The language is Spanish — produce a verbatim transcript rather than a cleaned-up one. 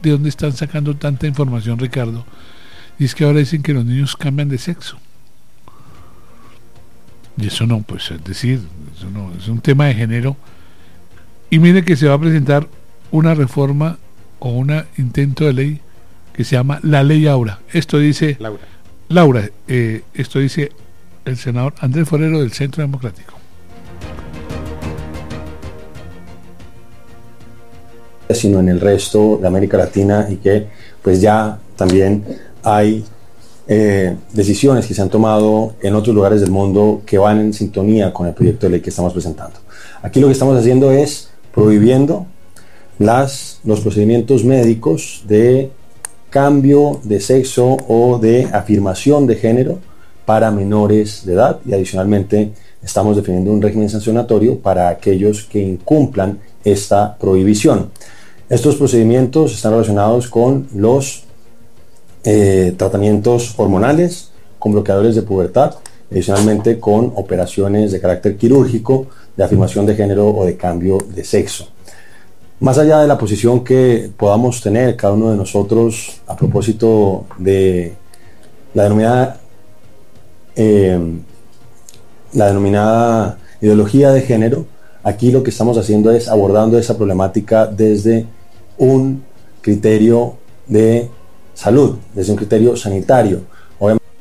de dónde están sacando tanta información, Ricardo, y es que ahora dicen que los niños cambian de sexo. Y eso no, pues es decir, eso no, es un tema de género. Y mire que se va a presentar una reforma o un intento de ley que se llama la Ley Aura. Esto dice Laura, Laura eh, esto dice el senador Andrés Forero del Centro Democrático. Sino en el resto de América Latina, y que pues ya también hay eh, decisiones que se han tomado en otros lugares del mundo que van en sintonía con el proyecto de ley que estamos presentando. Aquí lo que estamos haciendo es prohibiendo las, los procedimientos médicos de cambio de sexo o de afirmación de género para menores de edad, y adicionalmente estamos definiendo un régimen sancionatorio para aquellos que incumplan esta prohibición. Estos procedimientos están relacionados con los eh, tratamientos hormonales, con bloqueadores de pubertad, adicionalmente con operaciones de carácter quirúrgico, de afirmación de género o de cambio de sexo. Más allá de la posición que podamos tener cada uno de nosotros a propósito de la denominada, eh, la denominada ideología de género, aquí lo que estamos haciendo es abordando esa problemática desde un criterio de salud, desde un criterio sanitario,